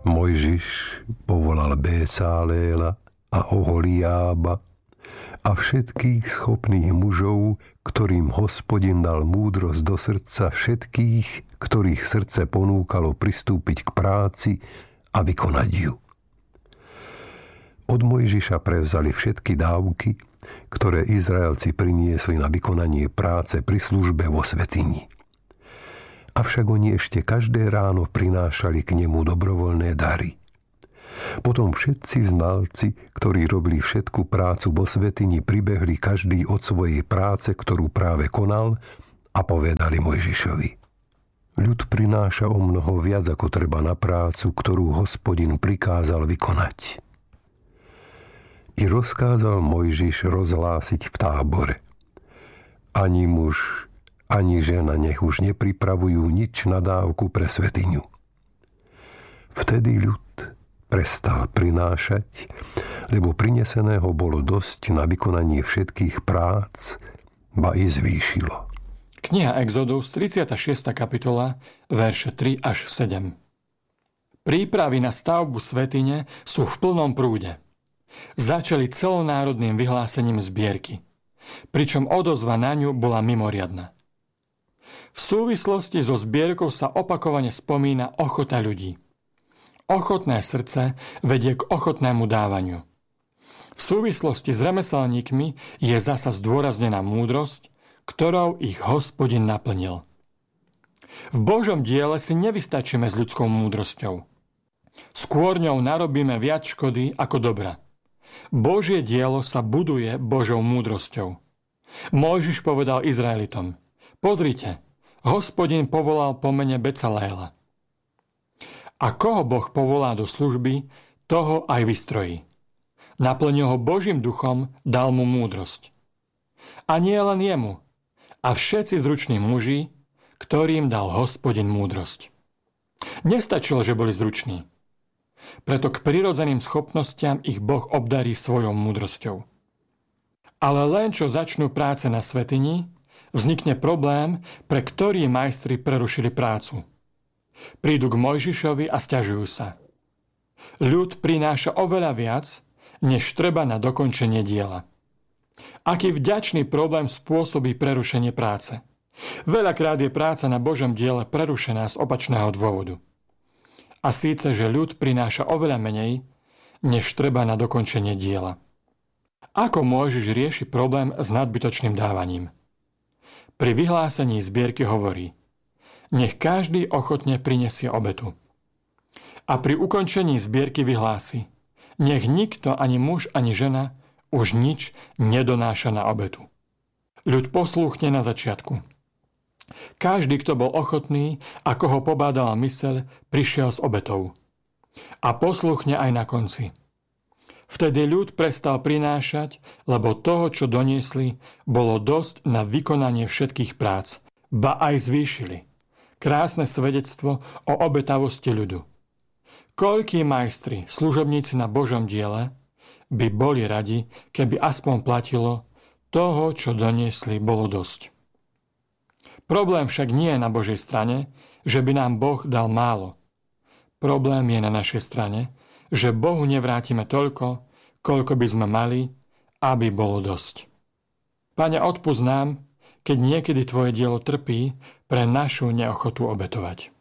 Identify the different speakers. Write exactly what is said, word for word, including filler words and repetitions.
Speaker 1: Mojžiš povolal Bécaléla a Oholiába a všetkých schopných mužov, ktorým Hospodin dal múdrosť do srdca, všetkých, ktorých srdce ponúkalo pristúpiť k práci a vykonať ju. Od Mojžiša prevzali všetky dávky, ktoré Izraelci priniesli na vykonanie práce pri službe vo svätyni. Avšak oni ešte každé ráno prinášali k nemu dobrovoľné dary. Potom všetci znalci, ktorí robili všetku prácu vo svätyni, pribehli každý od svojej práce, ktorú práve konal, a povedali Mojžišovi: Ľud prináša o mnoho viac, ako treba na prácu, ktorú Hospodin prikázal vykonať. I rozkázal Mojžiš rozhlásiť v tábore: Ani muž, ani žena nech už nepripravujú nič na dávku pre svätyňu. Vtedy ľud prestal prinášať, lebo prineseného bolo dosť na vykonanie všetkých prác, ba i zvýšilo.
Speaker 2: Kniha Exodus, tridsiata šiesta kapitola, verše tri až sedem. Prípravy na stavbu svätyne sú v plnom prúde. Začali celonárodným vyhlásením zbierky, pričom odozva na ňu bola mimoriadna. V súvislosti so zbierkou sa opakovane spomína ochota ľudí. Ochotné srdce vedie k ochotnému dávaniu. V súvislosti s remeselníkmi je zasa zdôraznená múdrosť, ktorou ich Hospodin naplnil. V Božom diele si nevystačíme s ľudskou múdrosťou. Skôr ňou narobíme viac škody ako dobra. Božie dielo sa buduje Božou múdrosťou. Mojžiš povedal Izraelitom: Pozrite, Hospodin povolal po mene Becaléla. A koho Boh povolá do služby, toho aj vystrojí. Naplnil ho Božím duchom, dal mu múdrosť. A nie len jemu, a všetci zruční muži, ktorým dal Hospodin múdrosť. Nestačilo, že boli zruční. Preto k prirodzeným schopnostiam ich Boh obdarí svojou múdrosťou. Ale len čo začnú práce na svätyni, vznikne problém, pre ktorý majstri prerušili prácu. Prídu k Mojžišovi a sťažujú sa. Ľud prináša oveľa viac, než treba na dokončenie diela. Aký vďačný problém spôsobí prerušenie práce. Veľakrát je práca na Božom diele prerušená z opačného dôvodu. A síce, že ľud prináša oveľa menej, než treba na dokončenie diela. Ako Mojžiš rieši problém s nadbytočným dávaním? Pri vyhlásení zbierky hovorí: Nech každý ochotne prinesie obetu. A pri ukončení zbierky vyhlási: Nech nikto, ani muž, ani žena, už nič nedonáša na obetu. Ľud poslúchne na začiatku. Každý, kto bol ochotný a koho pobádala myseľ, prišiel s obetou. A poslúchne aj na konci. Vtedy ľud prestal prinášať, lebo toho, čo doniesli, bolo dosť na vykonanie všetkých prác, ba aj zvýšili. Krásne svedectvo o obetavosti ľudu. Koľkí majstri, služobníci na Božom diele, by boli radi, keby aspoň platilo, toho, čo doniesli, bolo dosť. Problém však nie je na Božej strane, že by nám Boh dal málo. Problém je na našej strane, že Bohu nevrátime toľko, koľko by sme mali, aby bolo dosť. Pane, odpusť nám, keď niekedy Tvoje dielo trpí pre našu neochotu obetovať.